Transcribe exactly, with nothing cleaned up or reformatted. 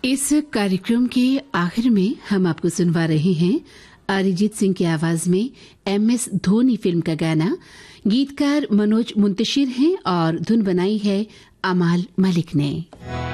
इस कार्यक्रम के आखिर में हम आपको सुनवा रहे हैं अरिजीत सिंह की आवाज में एम एस धोनी फिल्म का गाना। गीतकार मनोज मुंतशिर हैं और धुन बनाई है अमाल मलिक ने।